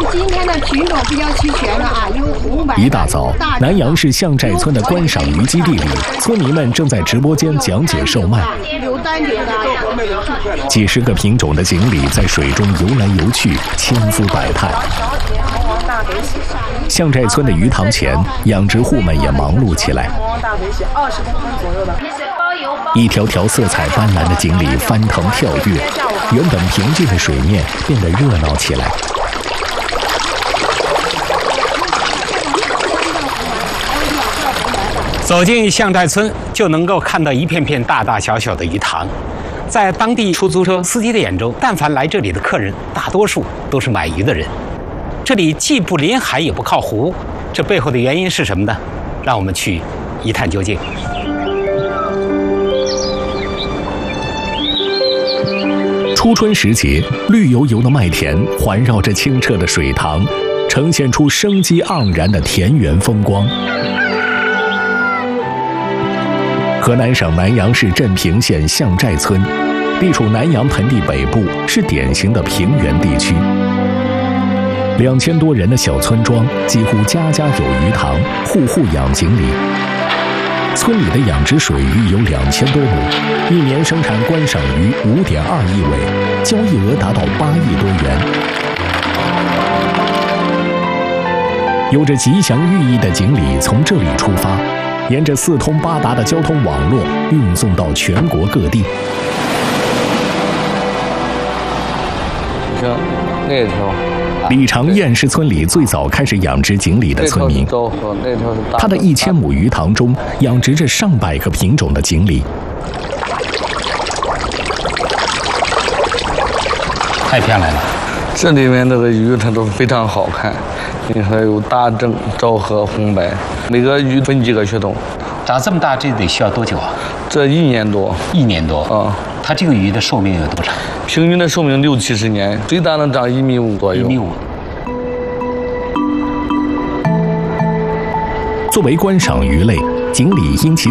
今天的品种比较齐全的啊，有红白。 一大早，南阳市象寨村的观赏鱼基地里，村民们正在直播间讲解售卖。 有单顶的。 几十个品种的锦鲤在水中游来游去，千姿百态。象寨村的鱼塘前，养殖户们也忙碌起来。一条条色彩斑斓的锦鲤翻腾跳跃，原本平静的水面变得热闹起来。 走进象寨村，就能够看到一片片大大小小的鱼塘。在当地出租车司机的眼中，但凡来这里的客人，大多数都是买鱼的人。这里既不临海也不靠湖，这背后的原因是什么呢？让我们去一探究竟。 初春时节，绿油油的麦田环绕着清澈的水塘，呈现出生机盎然的田园风光。河南省南阳市镇平县象寨村，地处南阳盆地北部，是典型的平原地区。2000多人的小村庄，几乎家家有鱼塘，户户养锦鲤。村里的养殖水域有2000多亩，一年生产观赏鱼5.2亿尾，交易额达到8亿多元。有着吉祥寓意的锦鲤从这里出发，沿着四通八达的交通网络运送到全国各地。 行，那条。 李长燕是村里最早开始养殖锦鲤的村民，他的1000亩鱼塘中养殖着上百个品种的锦鲤。 太漂亮了， 这里面这个鱼它都非常好看，你看有大正、昭和、红白，每个鱼分几个血统。 长这么大，这得需要多久啊？ 这1年多。 1年多啊。 它这个鱼的寿命有多长？ 平均的寿命60-70年，最大能长1.5米左右。1.5米。 作为观赏鱼类，锦鲤因其